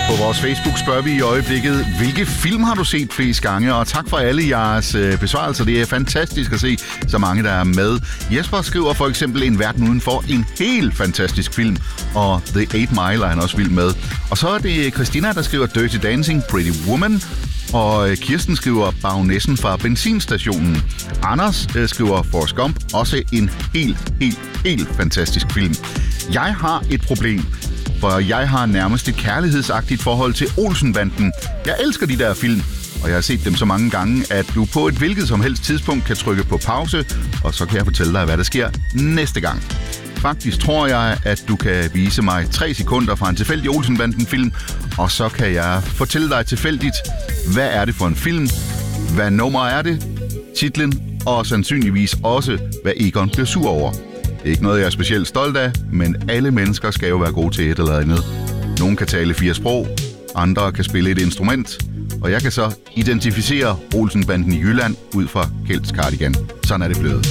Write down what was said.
På vores Facebook spørger vi i øjeblikket, hvilke film har du set flest gange? Og tak for alle jeres besvarelser. Det er fantastisk at se så mange, der er med. Jesper skriver for eksempel En verden udenfor, en helt fantastisk film. Og The 8 Mile er han også vild med. Og så er det Christina, der skriver Dirty Dancing, Pretty Woman. Og Kirsten skriver Baronessen fra benzinstationen. Anders skriver Forrest Gump, også en helt fantastisk film. Jeg har et problem, for jeg har nærmest et kærlighedsagtigt forhold til Olsen-banden. Jeg elsker de der film, og jeg har set dem så mange gange, at du på et hvilket som helst tidspunkt kan trykke på pause, og så kan jeg fortælle dig, hvad der sker næste gang. Faktisk tror jeg, at du kan vise mig 3 sekunder fra en tilfældig Olsen-banden-film, og så kan jeg fortælle dig tilfældigt, hvad er det for en film, hvad nummer er det, titlen, og sandsynligvis også, hvad Egon bliver sur over. Det er ikke noget, jeg er specielt stolt af, men alle mennesker skal jo være gode til et eller andet. Nogle kan tale 4 sprog, andre kan spille et instrument, og jeg kan så identificere Olsen-banden i Jylland ud fra Kjelds Cardigan. Sådan er det blevet.